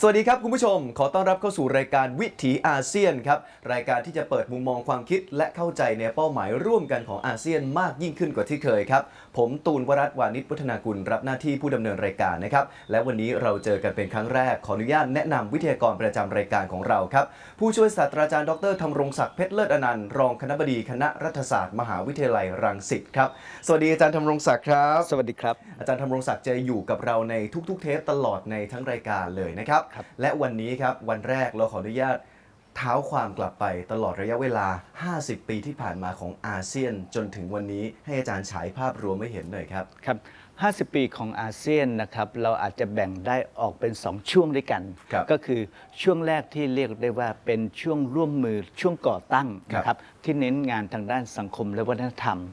วัสดีครับคุณผู้ชมขอต้อนรับเข้าสู่รายการวิถีอาเซียนครับรายการที่จะเปิดมุมมองความคิดและเข้าใจในเป้าหมายร่วมกันของอาเซียนมากยิ่งขึ้นกว่าที่เคยครับผมตูนวรัตน์วานิชวัฒนากุลรับหน้าที่ผู้ดำเนินรายการนะครับและวันนี้เราเจอกันเป็นครั้งแรกขออนุญาตแนะนำวิทยากรประจำรายการของเราครับผู้ช่วยศาสตราจารย์ดรธำรงศักดิ์เพชรเลิศอนันต์รองคณบดีคณะรัฐศาสตร์มหาวิทยาลัยรังสิตครับสวัสดีอาจารย์ธำรงศักดิ์ครับสวัสดีครับอาจารย์ธำรงศักดิ์จะอยู่กับเราในทุกๆเทปตลอดในทั้งรายการเลยนะครับและวันนี้ครับวันแรกเราขออนุญาตเท้าความกลับไปตลอดระยะเวลา50ปีที่ผ่านมาของอาเซียนจนถึงวันนี้ให้อาจารย์ฉายภาพรวมให้เห็นหน่อยครับครับ50 ปีของอาเซียนนะครับเราอาจจะแบ่งได้ออกเป็น2ช่วงด้วยกันก็คือช่วงแรกที่เรียกได้ว่าเป็นช่วงร่วมมือช่วงก่อตั้งนะครับที่เน้นงานทางด้านสังคมและวัฒนธรรม